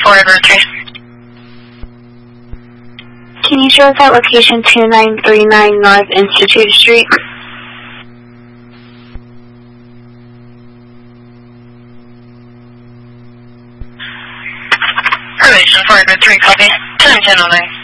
River 3. Can you show us at location 2939 North Institute Street? Relation 4 River 3, copy. 10-1009.